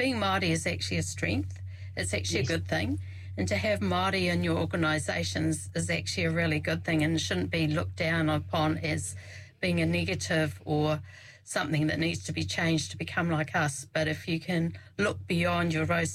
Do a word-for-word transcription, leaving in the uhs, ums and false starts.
being Māori is actually a strength. It's actually Yes. a good thing. And to have Māori in your organisations is actually a really good thing and shouldn't be looked down upon as being a negative or something that needs to be changed to become like us. But if you can look beyond your rose